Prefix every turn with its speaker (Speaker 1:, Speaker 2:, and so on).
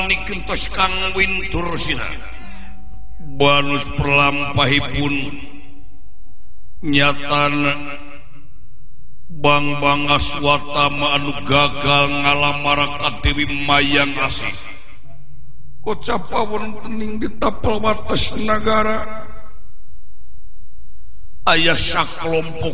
Speaker 1: nikentos Kang Wintursina banus perlampahipun nyatana Bang Aswatama anu gagal ngalamarakan Dewi Mayang Asih kocapawon tening di tapel wates negara ayah sakelompok